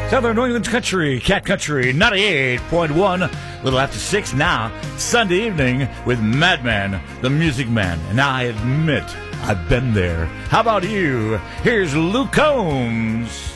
Southern New England Country, Cat Country, 98.1, little after 6 now, Sunday evening with Madman, the Music Man. And I admit, I've been there. How about you? Here's Luke Combs.